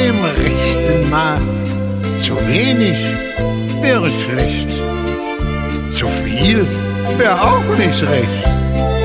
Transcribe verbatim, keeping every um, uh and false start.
dem rechten Maß. Zu wenig wäre schlecht, zu viel wäre auch nicht recht.